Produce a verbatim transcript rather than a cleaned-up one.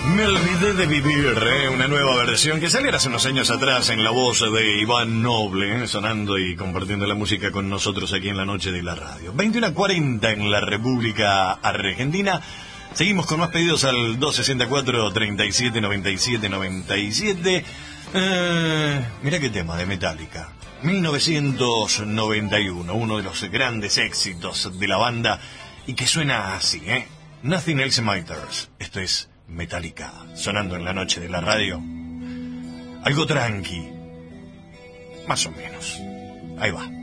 Me olvidé de vivir, ¿eh? Una nueva versión que saliera hace unos años atrás en la voz de Iván Noble, ¿eh? Sonando y compartiendo la música con nosotros aquí en la noche de la radio. veintiuno cuarenta en la República Argentina. Seguimos con más pedidos al dos sesenta y cuatro, treinta y siete, noventa y siete, noventa y siete. Eh, mirá qué tema de Metallica. mil novecientos noventa y uno, uno de los grandes éxitos de la banda y que suena así, ¿eh? Nothing Else Matters. Esto es Metallica, sonando en la noche de la radio. Algo tranqui, más o menos. Ahí va.